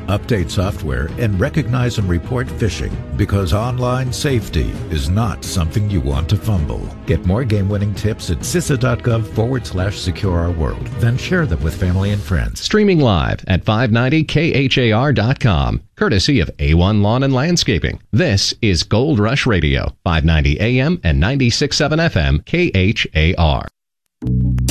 update software, and recognize and report phishing, because online safety is not something you want to fumble. Get more game-winning tips at CISA.gov/secure-our-world. Then share them with family and friends. Streaming live at 590KHAR.com, courtesy of A1 Lawn and Landscaping. This is Gold Rush Radio, 590 AM and 96.7 FM, KHAR.